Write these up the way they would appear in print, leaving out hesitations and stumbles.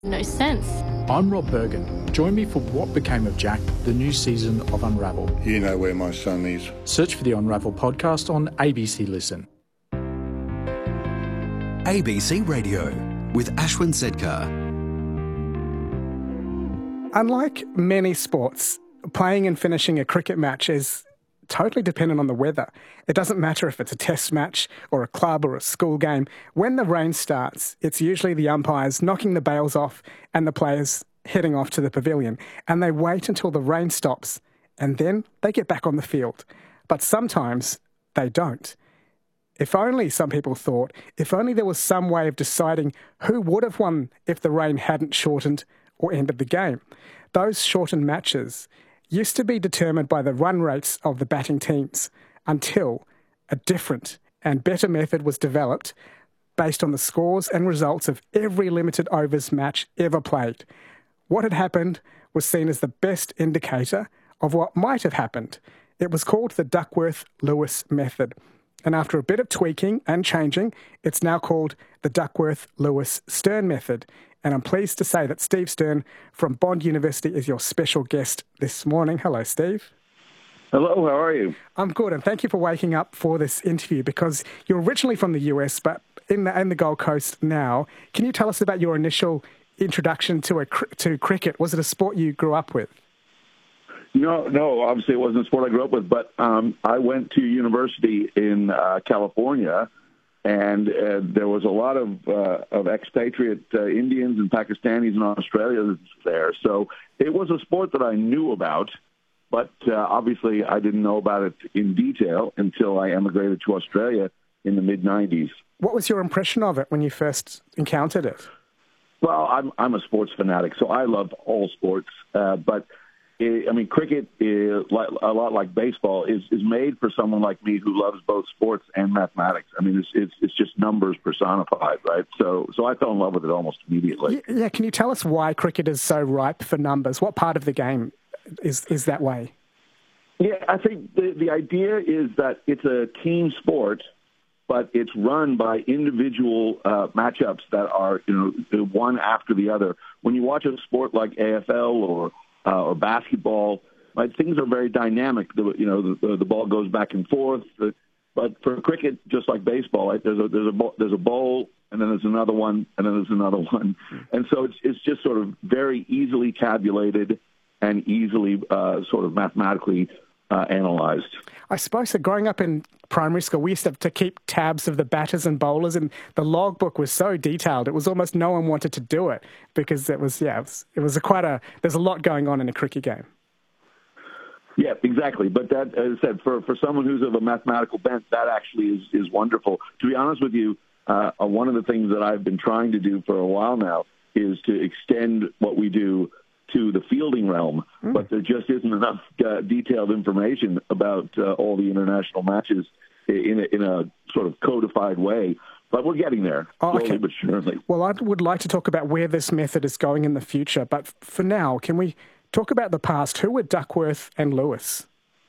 No sense. I'm Rob Bergen. Join me for What Became of Jack, the new season of Unravel. You know where my son is. Search for the Unravel podcast on ABC Listen. ABC Radio with Ashwin Sedkar. Unlike many sports, playing and finishing a cricket match is totally dependent on the weather. It doesn't matter if it's a test match or a club or a school game. When the rain starts, it's usually the umpires knocking the bails off and the players heading off to the pavilion. And they wait until the rain stops and then they get back on the field. But sometimes they don't. If only, some people thought, if only there was some way of deciding who would have won if the rain hadn't shortened or ended the game. Those shortened matches used to be determined by the run rates of the batting teams until a different and better method was developed based on the scores and results of every limited overs match ever played. What had happened was seen as the best indicator of what might have happened. It was called the Duckworth-Lewis method. And after a bit of tweaking and changing, it's now called the Duckworth-Lewis-Stern method. And I'm pleased to say that Steve Stern from Bond University is your special guest this morning. Hello, Steve. Hello, how are you? I'm good, and thank you for waking up for this interview because you're originally from the US, but in the Gold Coast now. Can you tell us about your initial introduction to cricket? Was it a sport you grew up with? No, obviously it wasn't a sport I grew up with, but I went to university in California, and there was a lot of expatriate Indians and Pakistanis and Australians there. So it was a sport that I knew about, but obviously I didn't know about it in detail until I emigrated to Australia in the mid-'90s. What was your impression of it when you first encountered it? Well, I'm a sports fanatic, so I love all sports, but cricket, is a lot like baseball, is made for someone like me who loves both sports and mathematics. I mean, it's just numbers personified, right? So I fell in love with it almost immediately. Yeah, can you tell us why cricket is so ripe for numbers? What part of the game is that way? Yeah, I think the idea is that it's a team sport, but it's run by individual matchups that are, one after the other. When you watch a sport like AFL or basketball, right? Things are very dynamic. The ball goes back and forth. But for cricket, just like baseball, right? There's a bowl, and then there's another one, and then there's another one, and so it's just sort of very easily tabulated and easily sort of mathematically analyzed. I suppose that growing up in primary school, we used to have to keep tabs of the batters and bowlers, and the logbook was so detailed. It was almost no one wanted to do it because there's a lot going on in a cricket game. Yeah, exactly. But that, as I said, for someone who's of a mathematical bent, that actually is wonderful. To be honest with you, one of the things that I've been trying to do for a while now is to extend what we do to the fielding realm, but there just isn't enough detailed information about all the international matches in a sort of codified way. But we're getting there, slowly but surely. Well, I would like to talk about where this method is going in the future, but for now, can we talk about the past? Who were Duckworth and Lewis?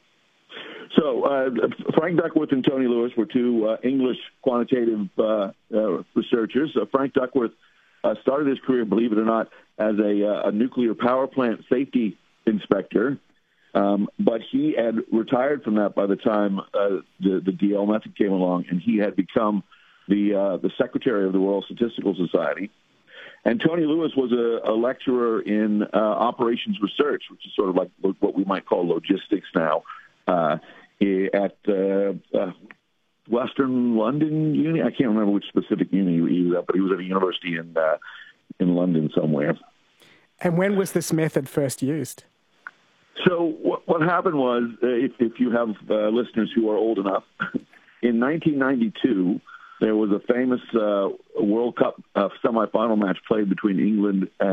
So Frank Duckworth and Tony Lewis were two English quantitative researchers. Frank Duckworth started his career, believe it or not, as a nuclear power plant safety inspector, but he had retired from that by the time the DL method came along, and he had become the secretary of the Royal Statistical Society. And Tony Lewis was a lecturer in operations research, which is sort of like what we might call logistics now, at Western London Uni. I can't remember which specific uni he was at, but he was at a university in London somewhere. And when was this method first used? So what happened was, if you have listeners who are old enough, in 1992, there was a famous World Cup semifinal match played between England